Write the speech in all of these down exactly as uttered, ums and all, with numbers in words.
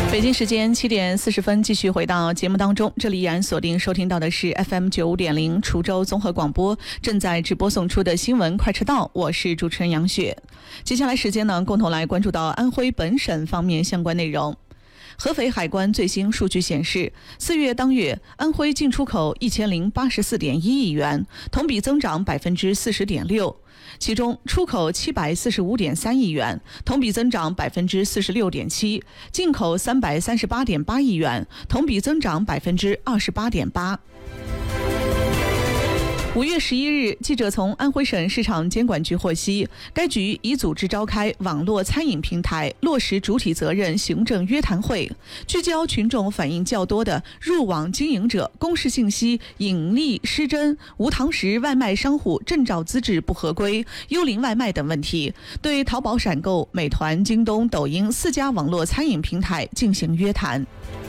北京时间七点四十分，继续回到节目当中。这里依然锁定收听到的是 F M 九五点零滁州综合广播，正在直播送出的新闻快车道，我是主持人杨雪。接下来时间呢，共同来关注到安徽本省方面相关内容。合肥海关最新数据显示，四月当月，安徽进出口一千零八十四点一亿元，同比增长百分之四十点六。其中，出口七百四十五点三亿元，同比增长百分之四十六点七；进口三百三十八点八亿元，同比增长百分之二十八点八。五月十一日，记者从安徽省市场监管局获悉，该局已组织召开网络餐饮平台落实主体责任行政约谈会，聚焦群众反映较多的入网经营者公示信息隐匿失真、无堂食外卖商户证照资质不合规、幽灵外卖等问题，对淘宝闪购、美团、京东、抖音四家网络餐饮平台进行约谈。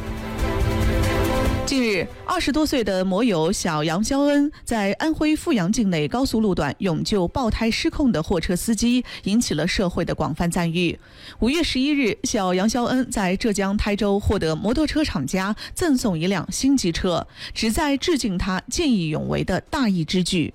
近日，二十多岁的摩友小杨肖恩在安徽阜阳境内高速路段勇救爆胎失控的货车司机，引起了社会的广泛赞誉。五月十一日，小杨肖恩在浙江台州获得摩托车厂家赠送一辆新机车，旨在致敬他见义勇为的大义之举。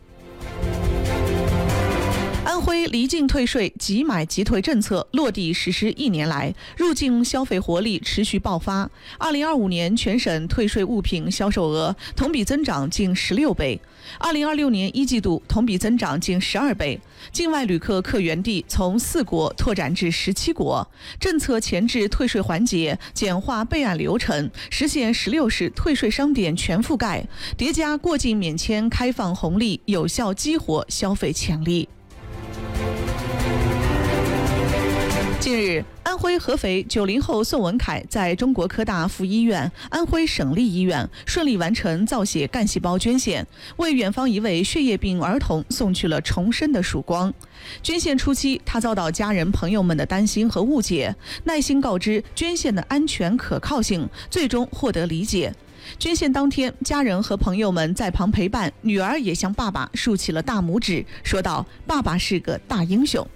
安徽离境退税即买即退政策落地实施一年来，入境消费活力持续爆发。二零二五年全省退税物品销售额同比增长近十六倍，二零二六年一季度同比增长近十二倍。境外旅客客源地从四国拓展至十七国，政策前置退税环节，简化备案流程，实现十六市退税商点全覆盖，叠加过境免签开放红利，有效激活消费潜力。近日，安徽合肥九零后宋文凯在中国科大附医院、安徽省立医院顺利完成造血干细胞捐献，为远方一位血液病儿童送去了重生的曙光。捐献初期，他遭到家人朋友们的担心和误解，耐心告知捐献的安全可靠性，最终获得理解。捐献当天，家人和朋友们在旁陪伴，女儿也向爸爸竖起了大拇指，说道：“爸爸是个大英雄。”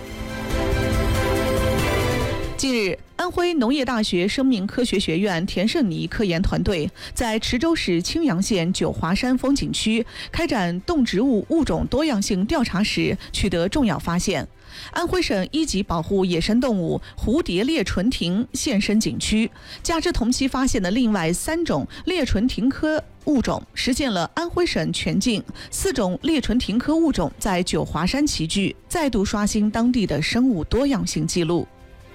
近日，安徽农业大学生命科学学院田胜尼科研团队在池州市青阳县九华山风景区开展动植物物种多样性调查时，取得重要发现。安徽省一级保护野生动物蝴蝶裂唇蜓现身景区，加之同期发现的另外三种裂唇蜓科物种，实现了安徽省全境四种裂唇蜓科物种在九华山齐聚，再度刷新当地的生物多样性纪录。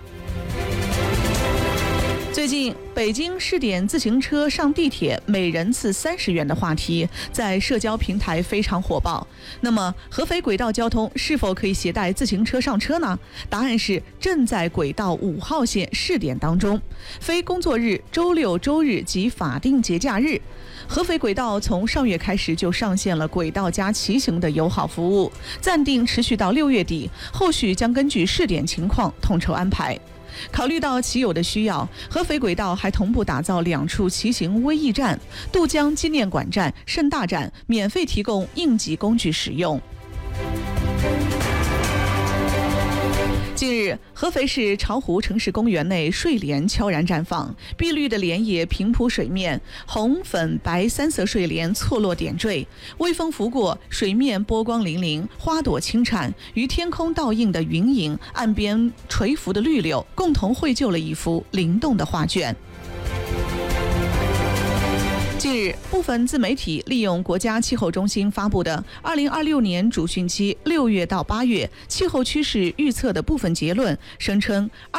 最近，北京试点自行车上地铁每人次三十元的话题在社交平台非常火爆。那么，合肥轨道交通是否可以携带自行车上车呢？答案是正在轨道五号线试点当中，非工作日、周六、周日及法定节假日。合肥轨道从上月开始就上线了轨道加骑行的友好服务，暂定持续到六月底，后续将根据试点情况统筹安排。考虑到骑友的需要，合肥轨道还同步打造两处骑行微驿站，渡江纪念馆站、盛大站免费提供应急工具使用。近日，合肥市巢湖城市公园内睡莲悄然绽放，碧绿的莲叶平铺水面，红、粉、白三色睡莲错落点缀，微风拂过，水面波光粼粼，花朵轻颤，与天空倒映的云影、岸边垂浮的绿柳，共同绘就了一幅灵动的画卷。近日，部分自媒体利用国家气候中心发布的二零二六年主汛期六月到八月气候趋势预测的部分结论，声称